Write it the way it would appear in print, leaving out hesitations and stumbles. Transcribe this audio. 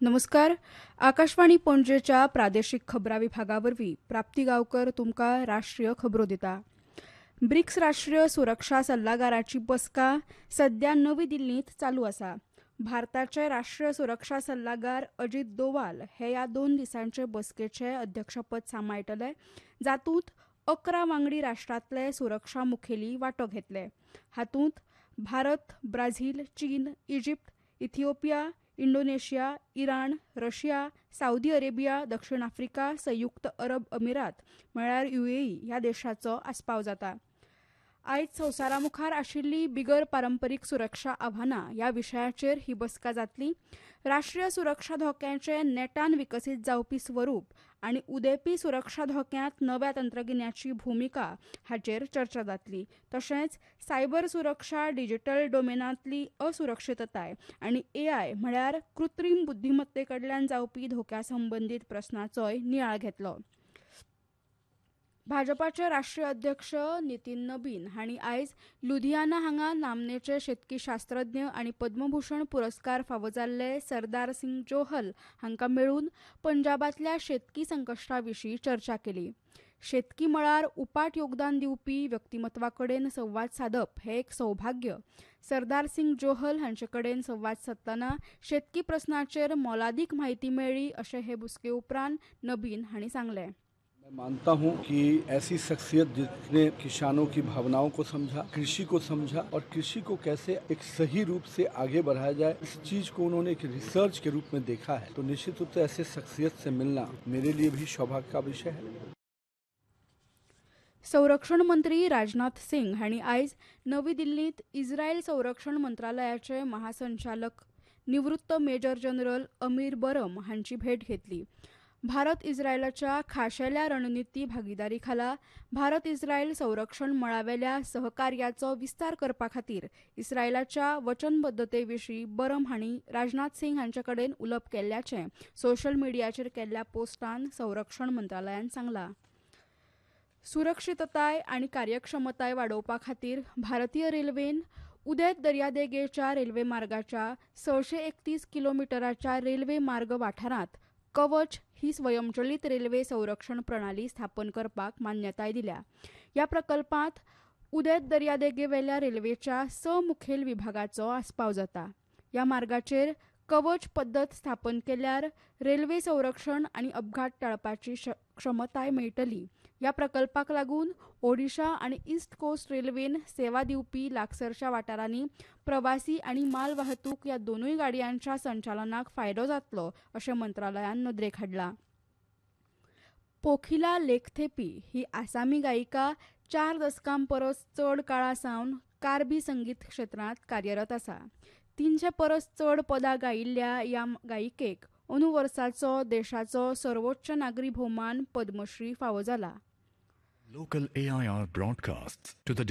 नमस्कार. आकाशवाणी पणजेच्या प्रादेशीक खबरां विभागावरवीं प्राप्ती गांवकर तुमकां राष्ट्रीय खबरो दिता. ब्रिक्स राष्ट्रीय सुरक्षा सल्लागाराची बसका सध्या नवी दिल्लींत चालू आसा. भारताचे राष्ट्रीय सुरक्षा सल्लागार अजित दोवाल हे ह्या 2 दिसांचे बसकेचे अध्यक्षपद सांबाळटले, जातूंत 11 वांगडी राष्ट्रांतले सुरक्षा मुखेली वांटो घेतले. हातूंत भारत, ब्राझील, चीन, Egypt, Ethiopia, Indonesia, Iran, Russia, Saudi Arabia, दक्षिण आफ्रिका, संयुक्त अरब अमिरात म्हळ्यार UAE ह्या देशांचो आस्पाव जाता. आयज संवसारा मुखार आशिल्ली बिगर पारंपरीक सुरक्षा आव्हानां ह्या विशयाचेर ही बसका जातली. राष्ट्रीय सुरक्षा धोक्याचे नेटान विकसीत जावपी स्वरूप आनी उदेपी सुरक्षा धोक्यांत नव्या तंत्रगिन्याची भूमिका हाचेर चर्चा जातली. तशेंच सायबर सुरक्षा, डिजिटल डोमेनांतली असुरक्षितताय आनी AI म्हळ्यार कृत्रीम बुद्धिमत्ते कडल्यान जावपी धोक्या संबंदीत प्रस्नांचोय नियाळ घेतलो. भाजपाचे राष्ट्रीय अध्यक्ष नितीन नबीन हांणी आयज लुधियाना हांगा नामनेचे शेतकी शास्त्रज्ञ आनी पद्मभूषण पुरस्कार फावो जाल्ले सरदार सिंग जोहल हांकां मेळून पंजाबांतल्या शेतकी संकश्टाविशीं चर्चा केली. शेतकी मळार उपाट योगदान दिवपी व्यक्तिमत्वाकडेन संवाद सादप हें एक सौभाग्य. सरदार सिंग जोहल हांचे कडेन संवाद सादतना शेतकी प्रस्नाचेर मोलादीक म्हायती मेळ्ळी अशें हे बसके उपरांत नबीन हांणी सांगलें. मैं मानता हूं कि ऐसी शख्सियत जिसने किसानों की भावनाओं को समझा, कृषि को समझा और कृषि को कैसे एक सही रूप से आगे बढ़ाया जाए, इस चीज को उन्होंने एक रिसर्च के रूप में देखा है. तो निश्चित रूप से ऐसे शख्सियत से मिलना मेरे लिए भी सौभाग्य का विषय है. संरक्षण मंत्री राजनाथ सिंग हांणी आयज नवी दिल्लींत इस्रायल संरक्षण मंत्रालयाचे महासंचालक निवृत्त मेजर जनरल अमीर बरम हांची भेट घेतली. भारत इस्रायलाच्या खाशेल्या रणनिती भागीदारी खाला भारत इस्रायल संरक्षण मळावेल्या सहकार्याचो विस्तार करपा खातीर इस्रायलाच्या वचनबद्धतेविशीं बरम हांणी राजनाथ सिंग हांचे कडेन उलोवप केल्ल्याचें सोशल मिडियाचेर केल्ल्या पोस्टान संरक्षण मंत्रालयान सांगलां. सुरक्षितताय आनी कार्यक्षमताय वाडोवपा खातीर भारतीय रेल्वेन उदेंत दर्यादेगेच्या रेल्वे मार्गाच्या 631 किलोमिटराच्या रेल्वे मार्ग वाठारांत कवच ही स्वयंचलीत रेल्वे संरक्षण प्रणाली स्थापन करपाक मान्यताय दिल्या. ह्या प्रकल्पांत उदेंत दर्यादेगेवेल्या रेल्वेच्या 6 मुखेल विभागाचो आस्पाव जाता. ह्या मार्गाचेर कवच पद्दत स्थापन केल्यार रेल्वे संरक्षण आनी अपघात टाळपाची क्षमताय मेळटली. ह्या प्रकल्पाक लागून ओडिशा आनी ईस्ट कोस्ट रेल्वेन सेवा दिवपी लागसरच्या वाठारांनी प्रवासी आनी माल वाहतूक ह्या दोनूय गाडयांच्या संचालनाक फायदो जातलो अशें मंत्रालयान नदरेक हाडलां. पोखिला लेखथेपी ही आसामी गायिका 4 दशकां परस चड काळा सावन कार्बी संगीत क्षेत्रांत कार्यरत आसा. 300 परस चड पदां गायिल्ल्या ह्या गायिकेक अंदू वर्साचो देशाचो सर्वोच्च नागरी भोवमान पद्मश्री फावो जाला. Local AIR broadcasts to the